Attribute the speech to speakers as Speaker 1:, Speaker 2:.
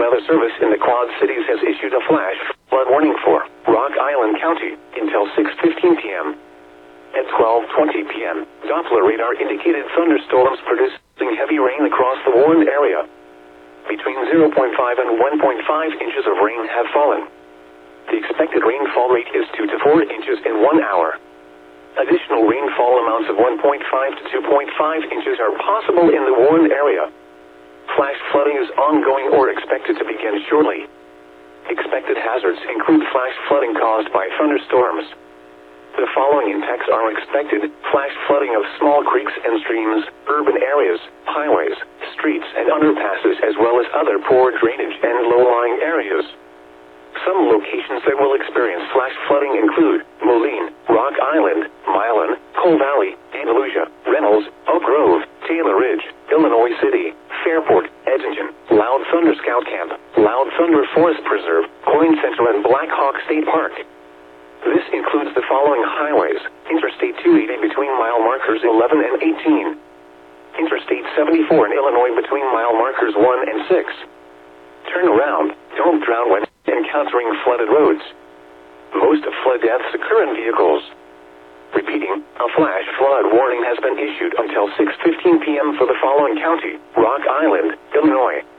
Speaker 1: Weather Service in the Quad Cities has issued a flash flood warning for Rock Island County until 6:15 p.m. At 12:20 p.m., Doppler radar indicated thunderstorms producing heavy rain across the warned area. Between 0.5 and 1.5 inches of rain have fallen. The expected rainfall rate is 2 to 4 inches in 1 hour. Additional rainfall amounts of 1.5 to 2.5 inches are possible in the warned area. Flash flooding is ongoing or expected to begin shortly. Expected hazards include flash flooding caused by thunderstorms. The following impacts are expected: flash flooding of small creeks and streams, urban areas, highways, streets and underpasses, as well as other poor drainage and low-lying areas. Some locations that will experience flash flooding include Moline, Rock Island, Milan, Coal Valley, Andalusia, Reynolds, Oak Grove, Taylor Ridge, Illinois City, Fairport, Eddington, Loud Thunder Scout Camp, Loud Thunder Forest Preserve, Coin Center, and Black Hawk State Park. This includes the following highways: Interstate 280 between mile markers 11 and 18. Interstate 74 in Illinois between mile markers 1 and 6. Turn around, don't drown when encountering flooded roads. Most flood deaths occur in vehicles. Repeating, a flash flood warning has been issued until 6:15 p.m. for the following county: Rock Island, Illinois,